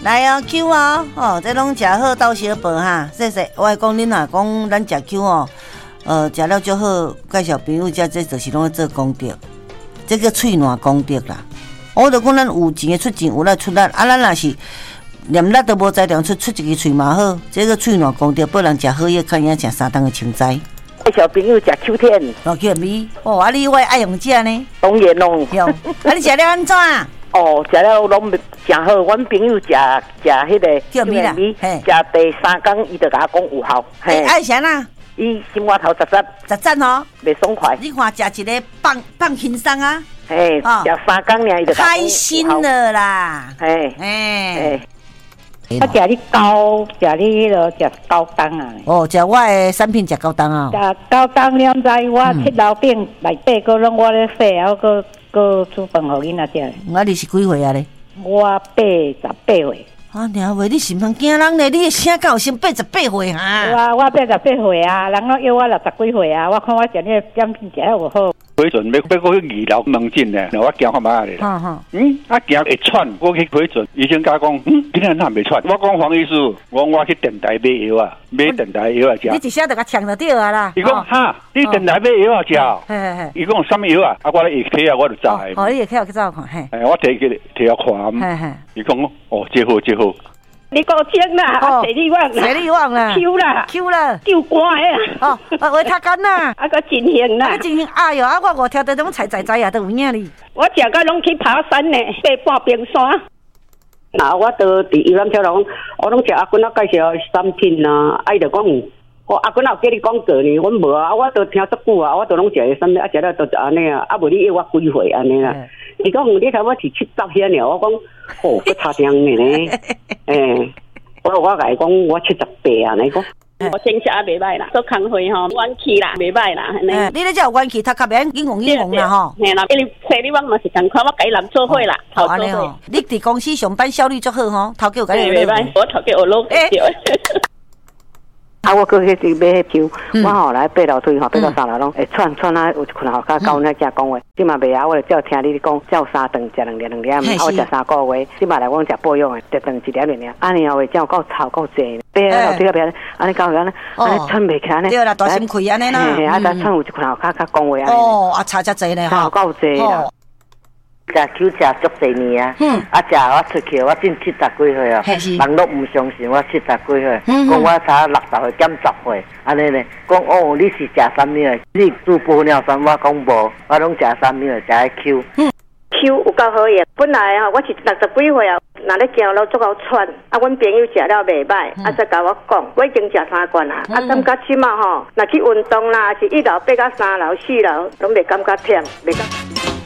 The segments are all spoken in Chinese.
来哦 ，Q 哦，哦，这拢食好豆小宝哈，谢谢。我会讲恁若讲咱食 Q 哦，食了就好，介绍朋友食，这就是拢做功德，这叫喙烂功德啦。我就讲咱有钱的出钱，有力出力，啊，咱若是连力都无才量出一支喙嘛好，这个喙烂功德，不人食好嘢，看人食三顿的青菜。 介绍朋友食秋天， 哦，叫米，哦，啊，你我爱用这呢？ 当然咯。 用，啊，你食了安怎？ 哦，食了拢真好。阮朋友食迄个叫米啦， 食第3天，伊就甲我讲有效。 嘿，爱啥啦？ 伊心肝头10 赞哦， 袂爽快。 你看食一个放轻松啊！ 嘿，食3天尔，伊就开心了啦！ 嘿， 哎。 我食你高，食你迄个食高档啊！ 哦，食我的产品食高档啊！ 食高档了在我铁楼顶内底，搁拢我咧洗，还搁煮饭互囡仔食。 你是几岁啊咧？ 我88岁。 啊，娘喂，你是毋通惊人咧？你的声敢有先88岁哈？ 我88岁啊，人拢约我60几岁啊。我看我食你的产品食得有好。 回准要过去2楼门诊呢，我惊看嘛咧。行会喘，我去回准，医生甲讲，今日哪袂喘？我讲黄医师，我去电台买药啊，买电台药啊食。 你一下就甲呛就对啊啦。 伊讲哈，你电台买药啊食？伊讲什么药啊？我咧下体啊，我就知。 哦，你下体去走看嘿。 我摕下看。伊讲哦，这好。 你高清啦，坐你旺啦，Q 啦，救肝的啦，维他干啦， 个真行啦， 真行，哎哟，我5条都种菜啊，都有影哩。 我食到拢去爬山呢，爬半冰山。 那我都伫游览车拢，我拢食阿君仔介绍产品啦，伊就讲，阿君仔有叫你讲过呢，阮无啊，我都听足久啊，我都拢食个产品，食了都安尼啊，无你要我几岁安尼啦？伊讲你头我是70遐尔，我讲哦，佫差点呢，我甲伊讲我78啊，你讲。 我成绩也袂歹啦，做工会吼，元气啦，袂歹啦。 你咧才有元气，读较袂英雄啦吼。 嘿啦，因为找你我嘛是共款，我甲伊人做伙啦，头做伙。 你伫公司上班效率足好吼，头家有甲你袂歹，我头家有落对。 我过去去买迄票，我吼来8楼推吼，8楼3楼拢会喘啊，有一困吼，甲教阮遮讲话，即嘛袂晓，我就照听你讲，照3顿食2粒，我食3个月，即嘛来讲食保养的，一顿1粒尔，安尼后会照够臭够济，8楼推到边，安尼教安尼喘袂起来， 对啦，大心亏安尼啦， 嘿，再喘有一困吼，甲讲话安尼。 哦，差遮济呢吼， 够济啦。食酒食足侪年啊！食我出去，我真70几岁啊！人都唔相信我70几岁，讲我差60岁减10岁，安尼呢？讲哦，你是食啥物啊？你煮玻尿酸，我讲无，我拢食啥物啊？食迄 Q 有够好用。本来我是60几岁啊，若咧行路足够喘，阮朋友食了袂歹，再甲我讲，我已经食3罐啊，感觉起码吼，若去运动啦，是1楼爬到3楼、4楼，拢袂感觉忝，袂感。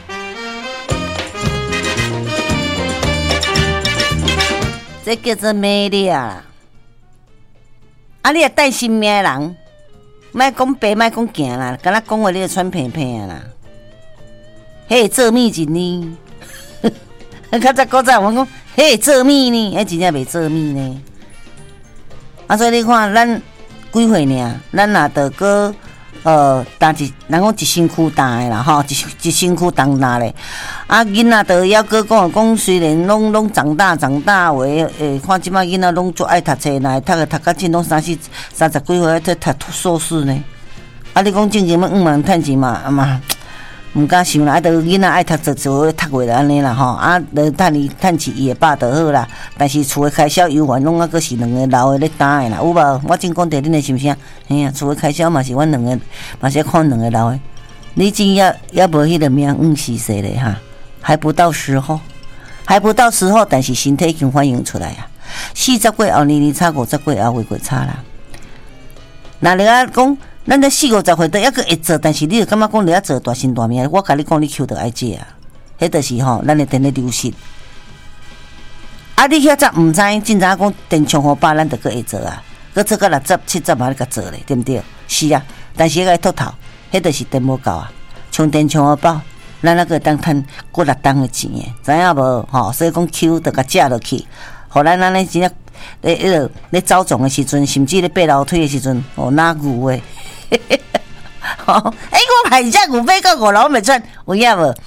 这叫做美丽啊！你也带性命的人，莫讲白，莫讲行啦，敢若讲话你就喘偏偏啦。嘿，做米真呢？较早古早我讲，嘿，做米呢？真正袂做米呢。所以你看，咱几岁呢？咱若得个但是人讲一身躯重的啦，吼，一身躯重大咧。囡仔都要搁讲，虽然拢长大话，看即摆囡仔拢足爱读册啦，读到真拢30几岁在读硕士呢。你讲正经要5万趁钱嘛，唔敢想啦。都囡仔爱读册就读过啦安尼啦吼。就趁钱伊会饱就好啦。但是厝的开销油源拢搁是两个老的咧担的啦，有无？我真讲对恁的心声，嘿啊，厝的开销嘛是阮两个，嘛是看两个老的。你真也无迄个命死死咧哈，还不到时候，但是身体已经反映出来啊。40过后年差，50过后过差啦。那你讲，咱在40、50岁都还阁会做，但是你就感觉讲你要做大身大命，我甲你讲，你求着爱这啊，迄就是吼，咱的电咧流失。你遐早毋知，真知影讲电充好饱，咱就阁会做啊，阁做到60、70嘛，你甲做咧，对毋对？是啊，但是迄个秃头，迄就是电无够啊，充电充好饱，咱那个当趁过6档的钱的，知影无？吼，所以讲 Q 就甲食落去，互咱安尼真正咧走总的时阵，甚至咧爬楼梯的时阵，哪牛诶？我害只牛爬到5楼袂喘，有影无？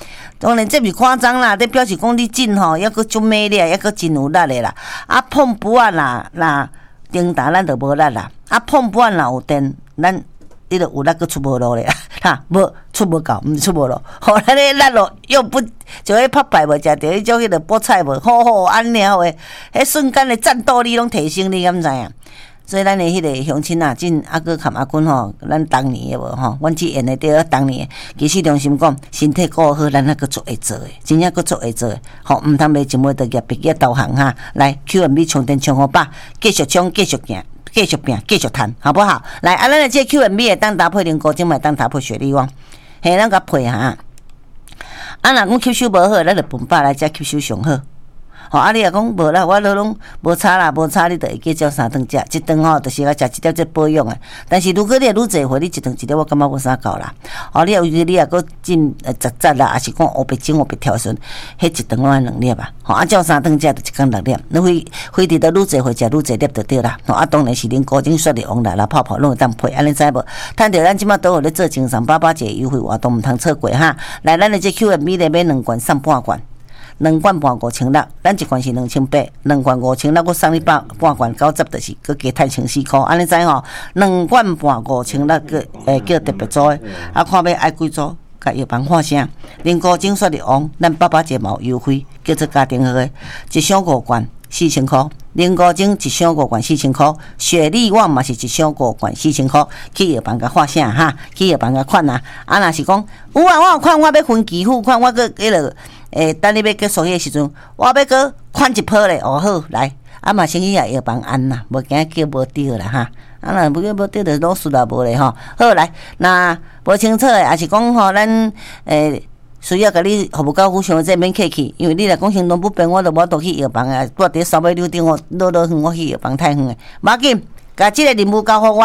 当然这不夸张啦，这表示讲你真吼，抑阁足美丽，抑阁真有力的啦。啊，碰不完啦，电打咱就无力啦。啊，碰不完啦有电，咱伊就有力阁出无路咧，哈，无出无够，毋是出无路。吼，咱咧力路又不就迄拍牌无食着迄种迄个菠菜无，好安尼诶，迄瞬间的战斗力拢提升，你敢知影？所以咱的迄个乡亲啊，真啊个含阿君吼，咱当年的无吼，阮去演的对当年的，其实良心讲，身体顾好，咱还阁做会做的，真正阁做会做的，吼，毋通袂一尾就业别个导航哈，来 QMB 充电充好吧，继续冲，继续行。继续拼，继续赚，好不好？来，咱的这 QMB 会当搭配灵果精，嘛当搭配雪莉旺，嘿，咱甲配哈。若讲吸收无好，咱就分百来遮吸收上好。吼，你若讲无啦，我都拢无差啦，无差，你就会记照3顿食，一顿吼就是甲食一粒这保养诶。但是如果你愈侪回，你一顿一粒，我感觉无啥够啦。哦，你若搁进杂啦，还是讲黑白精、黑白条顺，迄一顿我2粒啊。吼，啊照3顿食就一工6粒，你非得愈侪回食愈侪粒就对啦。吼，啊当然是恁高精雪莉王啦，泡拢会当配，安尼知无？趁着咱即马都有咧做精神88节优惠活动，毋通错过哈。来，咱的这 QMB 咧买2罐送半罐。2罐半5600，咱一罐是2800，2罐5600，我送你半罐90，就是佮加趁14块，安尼知吼？2罐半5600个叫特别组的，啊看要爱几组，甲药房喊声，灵果精雪莉王，咱88节毛优惠，叫做家庭号的，一箱5罐4000块，灵果精一箱5罐4000块，雪莉旺嘛是一箱5罐4000块，去药房甲喊声哈，去药房甲款啊，啊若是讲有啊，我有款，我要分期付款，我佮迄落。等你要结束迄个时阵，我要搁款一波咧，哦好来，啊嘛先去药房按啦，无惊叫无着啦哈，啊若无着就老师啦无咧吼，好来，那无清楚诶，也是讲吼咱需要甲你服务到非常这免客气，因为你若讲行动不便，我就无倒去药房啊，住伫稍微溜顶我绕远，我去药房太远诶，无要紧。甲即个任务交互我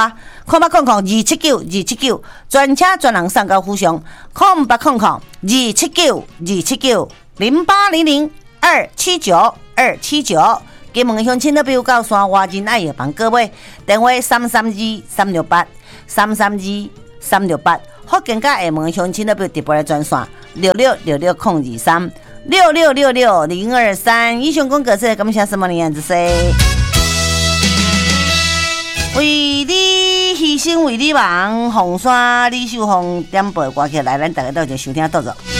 ，0800279279，专车专人送到府上，0800279279，0800279279，金门乡亲的朋友到山外人爱药房各位，电话332-368，332-368，福建甲厦门乡亲的朋友直播来专线6666-023，6666-023，以上讲各位感谢什么样子噻？为你牺牲，为你忙，红山李秀凤点播歌曲来，咱大家都一收听到着。